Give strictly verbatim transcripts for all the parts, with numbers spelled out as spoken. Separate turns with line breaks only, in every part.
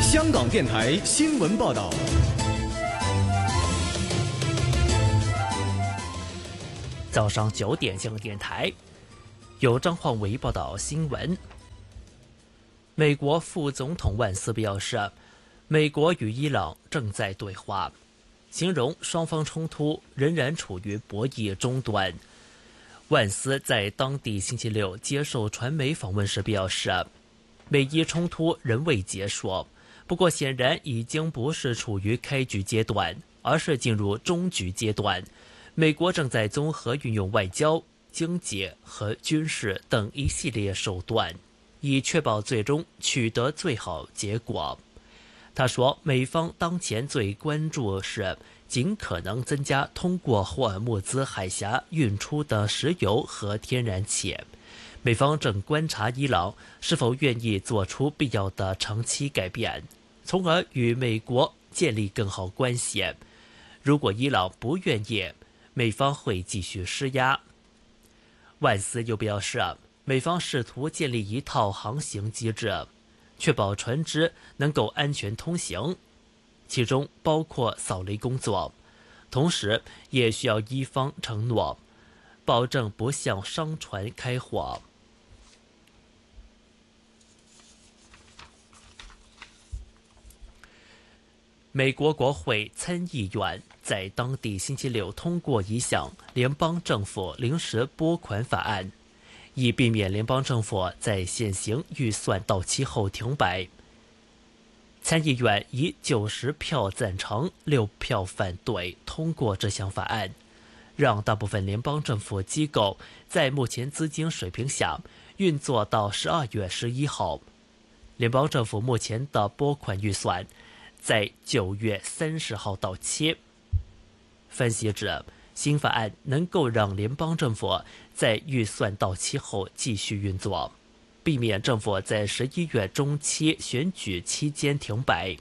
香港电台新闻报道。
早上九点，香港电台由张焕维报道新闻。美国副总统万斯表示，美国与伊朗正在对话，形容双方冲突仍然处于博弈中段。万斯在当地星期六接受传媒访问时表示，美伊冲突仍未结束，不过显然已经不是处于开局阶段，而是进入终局阶段。美国正在综合运用外交、经济和军事等一系列手段，以确保最终取得最好结果。他说，美方当前最关注是尽可能增加通过霍尔木兹海峡运出的石油和天然气。美方正观察伊朗是否愿意做出必要的长期改变，从而与美国建立更好关系。如果伊朗不愿意，美方会继续施压。万斯又表示，美方试图建立一套航行机制，确保船只能够安全通行，其中包括扫雷工作，同时也需要伊方承诺，保证不向商船开火。美国国会参议院在当地星期六通过一项联邦政府临时拨款法案，以避免联邦政府在现行预算到期后停摆。参议院以九十票赞成、六票反对通过这项法案，让大部分联邦政府机构在目前资金水平下运作到十二月十一号。联邦政府目前的拨款预算在九月三十号到期。分析指，新法案能够让联邦政府在预算到期后继续运作，避免政府在十一月中期选举期间停摆。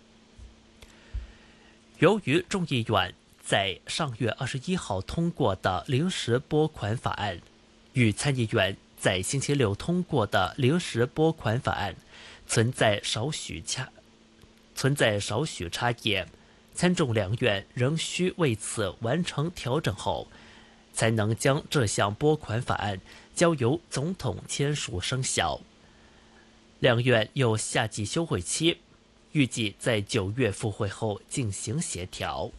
由于众议院在上月二十一号通过的临时拨款法案与参议院在星期六通过的临时拨款法案存在少许差存在少许差异，参众两院仍需为此完成调整后，才能将这项拨款法案交由总统签署生效。两院有夏季休会期，预计在九月复会后进行协调。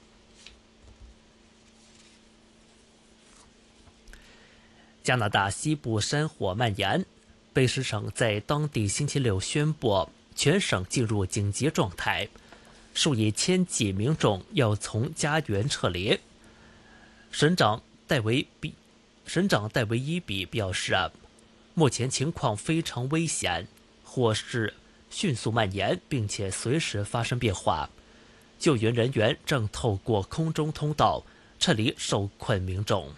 加拿大西部山火蔓延，卑诗省在当地星期六宣布全省进入紧急状态，数以千计民众要从家园撤离。省长戴维比省长戴维伊比表示，目前情况非常危险，火势迅速蔓延，并且随时发生变化。救援人员正透过空中通道撤离受困民众。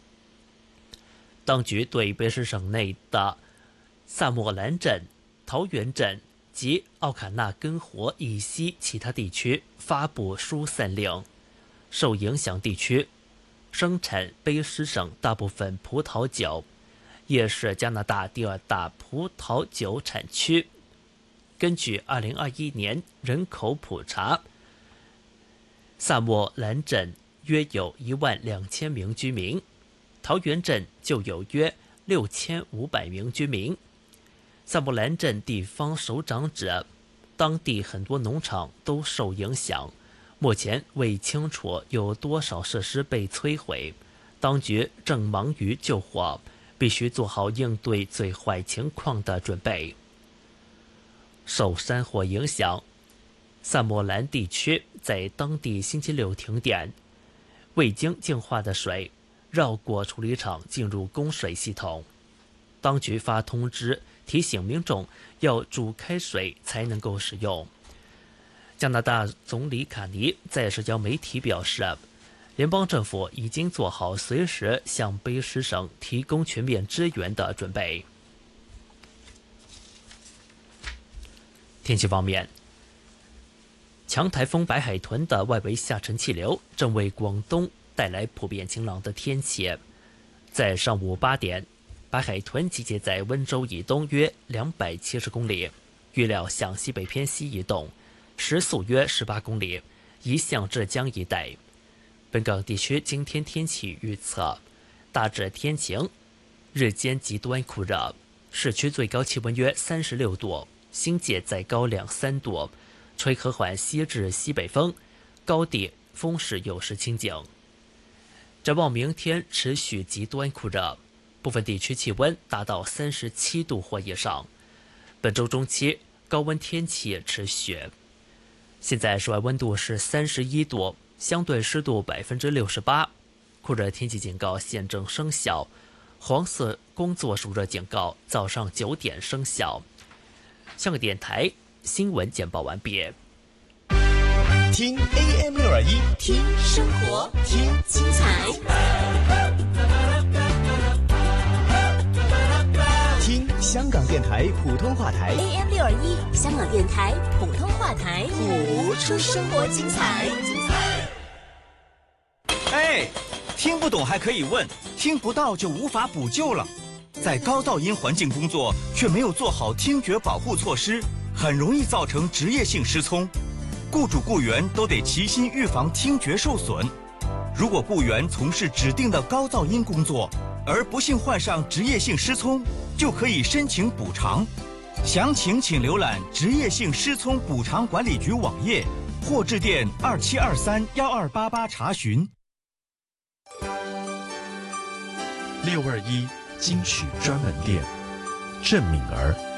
当局对卑诗省内的萨莫兰镇、桃园镇及奥卡纳根河以西其他地区发布疏散令，受影响地区生产卑诗省大部分葡萄酒，也是加拿大第二大葡萄酒产区。根据二零二一年人口普查，萨莫兰镇约有一万两千名居民，桃园镇就有约六千五百名居民。萨莫兰镇地方首长指，当地很多农场都受影响，目前未清楚有多少设施被摧毁，当局正忙于救火，必须做好应对最坏情况的准备。受山火影响，萨莫兰地区在当地星期六停电，未经净化的水绕过处理厂进入供水系统。当局发通知提醒民众要煮开水才能够使用。加拿大总理卡尼在社交媒体表示，联邦政府已经做好随时向卑诗省提供全面支援的准备。天气方面，强台风白海豚的外围下沉气流正为广东带来普遍晴朗的天气。在上午八点，白海豚集结在温州以东约两百七十公里， 预料向西北偏西移动，时速约十八公里，移向浙江一带。本港地区今天天气预测大致天晴，日间极端酷热，市区最高气温约三十六度，新界再高两三度，吹和缓西至西北风，高地风势有时清劲。展望明天持续极端酷热，部分地区气温达到三十七度或以上。本周中期高温天气持续。现在室外温度是三十一度，相对湿度百分之六十八，酷热天气警告现正生效，黄色工作暑热警告早上九点生效。香港电台新闻简报完毕。
听 A M 六二一，
听生活，听精彩，
听香港电台普通话台
A M 六二一，香港电台普通话台，
谱
出生活精彩。
哎，听不懂还可以问，听不到就无法补救了。在高噪音环境工作却没有做好听觉保护措施，很容易造成职业性失聪。雇主雇员都得齐心预防听觉受损。如果雇员从事指定的高噪音工作，而不幸患上职业性失聪，就可以申请补偿。详情请浏览职业性失聪补偿管理局网页，或致电二七二三幺二八八查询。
六二一金曲专门店，郑敏儿。